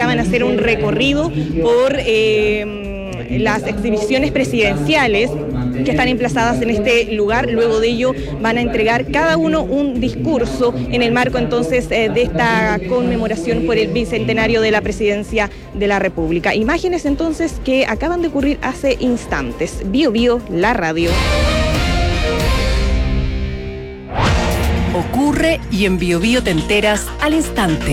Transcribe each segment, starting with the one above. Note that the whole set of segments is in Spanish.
van a hacer un recorrido por las exhibiciones presidenciales que están emplazadas en este lugar. Luego de ello van a entregar cada uno un discurso en el marco entonces de esta conmemoración por el bicentenario de la presidencia de la República. Imágenes entonces que acaban de ocurrir hace instantes. Bio Bio, la radio. Ocurre y en Bio Bio te enteras al instante.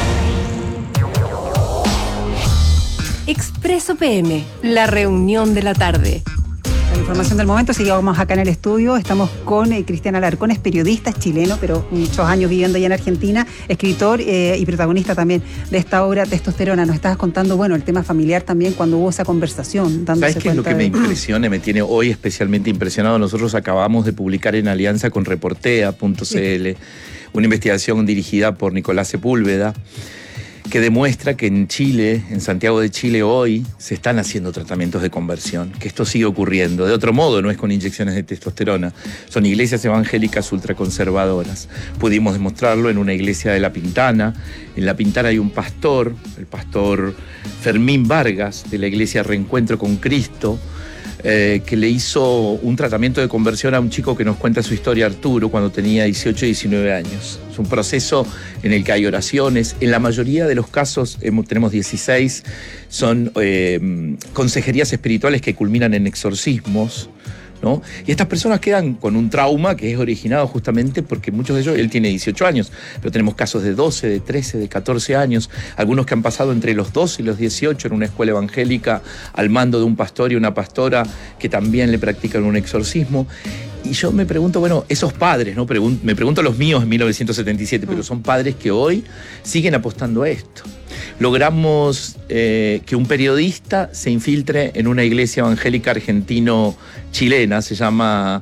Expreso PM, la reunión de la tarde. La información del momento, seguimos acá en el estudio, estamos con Cristian Alarcón, es periodista, es chileno, pero muchos años viviendo allá en Argentina, escritor y protagonista también de esta obra Testosterona. Nos estabas contando, bueno, el tema familiar también cuando hubo esa conversación. ¿Sabes qué es lo que me impresiona, me tiene hoy especialmente impresionado? Nosotros acabamos de publicar en alianza con Reportea.cl una investigación dirigida por Nicolás Sepúlveda, que demuestra que en Chile, en Santiago de Chile hoy, se están haciendo tratamientos de conversión, que esto sigue ocurriendo. De otro modo, no es con inyecciones de testosterona, son iglesias evangélicas ultraconservadoras. Pudimos demostrarlo en una iglesia de La Pintana. En La Pintana hay un pastor, el pastor Fermín Vargas, de la iglesia Reencuentro con Cristo, que le hizo un tratamiento de conversión a un chico que nos cuenta su historia, Arturo, cuando tenía 18 y 19 años. Es un proceso en el que hay oraciones. En la mayoría de los casos, tenemos 16, son consejerías espirituales que culminan en exorcismos, ¿no? Y estas personas quedan con un trauma que es originado justamente porque muchos de ellos, él tiene 18 años, pero tenemos casos de 12, de 13, de 14 años, algunos que han pasado entre los 12 y los 18 en una escuela evangélica al mando de un pastor y una pastora que también le practican un exorcismo. Y yo me pregunto, bueno, esos padres, ¿no? Me pregunto los míos en 1977, pero son padres que hoy siguen apostando a esto. Logramos que un periodista se infiltre en una iglesia evangélica argentino-chilena, se llama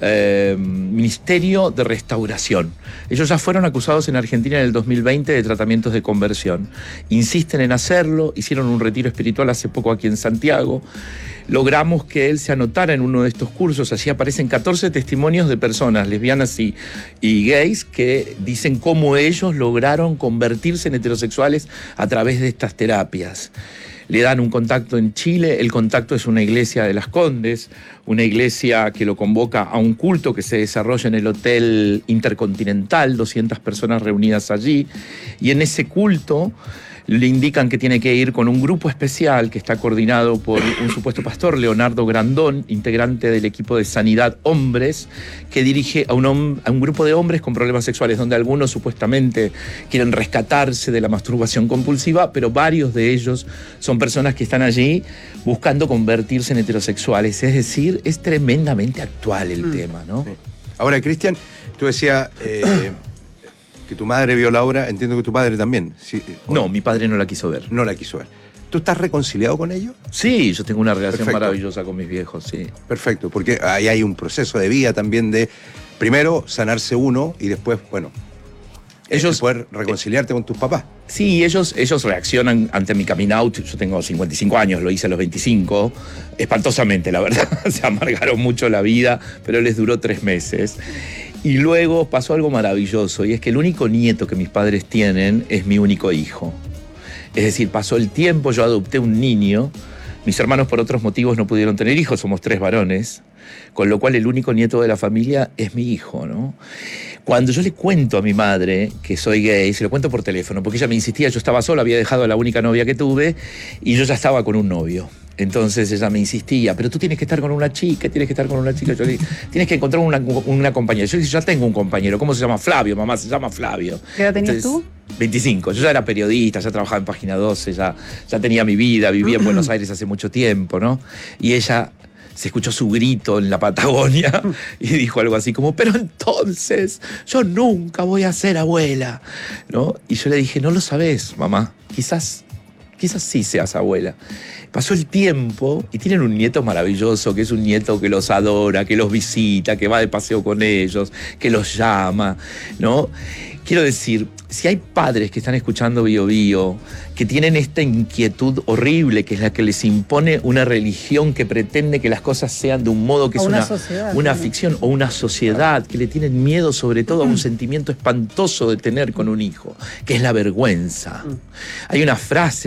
Ministerio de Restauración. Ellos ya fueron acusados en Argentina en el 2020 de tratamientos de conversión. Insisten en hacerlo, hicieron un retiro espiritual hace poco aquí en Santiago. Logramos que él se anotara en uno de estos cursos. Allí aparecen 14 testimonios de personas lesbianas y gays que dicen cómo ellos lograron convertirse en heterosexuales a través de estas terapias. Le dan un contacto en Chile, el contacto es una iglesia de Las Condes, una iglesia que lo convoca a un culto que se desarrolla en el Hotel Intercontinental, 200 personas reunidas allí, y en ese culto le indican que tiene que ir con un grupo especial que está coordinado por un supuesto pastor, Leonardo Grandón, integrante del equipo de Sanidad Hombres, que dirige a un grupo de hombres con problemas sexuales, donde algunos supuestamente quieren rescatarse de la masturbación compulsiva, pero varios de ellos son personas que están allí buscando convertirse en heterosexuales. Es decir, es tremendamente actual el tema, ¿no? Sí. Ahora, Cristian, tú decías que tu madre vio la obra, entiendo que tu padre también. ¿Sí? No, mi padre no la quiso ver. No la quiso ver. ¿Tú estás reconciliado con ellos? Sí, yo tengo una relación Perfecto. maravillosa con mis viejos, sí. Perfecto, porque ahí hay un proceso de vida también de, primero, sanarse uno y después, bueno, poder reconciliarte con tus papás. Sí, ellos reaccionan ante mi coming out. Yo tengo 55 años, lo hice a los 25, espantosamente, la verdad. Se amargaron mucho la vida, pero les duró 3 meses. Y luego pasó algo maravilloso, y es que el único nieto que mis padres tienen es mi único hijo. Es decir, pasó el tiempo, yo adopté un niño, mis hermanos por otros motivos no pudieron tener hijos, somos 3 varones, con lo cual el único nieto de la familia es mi hijo, ¿no? Cuando yo le cuento a mi madre que soy gay, se lo cuento por teléfono, porque ella me insistía, yo estaba sola, había dejado a la única novia que tuve, y yo ya estaba con un novio. Entonces ella me insistía, pero tú tienes que estar con una chica, tienes que estar con una chica. Yo le dije, tienes que encontrar una compañera. Yo le dije, ya tengo un compañero. ¿Cómo se llama? Flavio, mamá, se llama Flavio. ¿Qué edad tenías tú? 25. Yo ya era periodista, ya trabajaba en Página 12, ya tenía mi vida, vivía en Buenos Aires hace mucho tiempo, ¿no? Y ella se escuchó su grito en la Patagonia y dijo algo así como, pero entonces yo nunca voy a ser abuela, ¿no? Y yo le dije, no lo sabés, mamá, quizás sí seas abuela. Pasó el tiempo y tienen un nieto maravilloso, que es un nieto que los adora, que los visita, que va de paseo con ellos, que los llama, ¿no? Quiero decir, si hay padres que están escuchando Bio Bio, que tienen esta inquietud horrible, que es la que les impone una religión que pretende que las cosas sean de un modo que es una ficción, o una sociedad, que le tienen miedo sobre todo a un sentimiento espantoso de tener con un hijo, que es la vergüenza. Hay una frase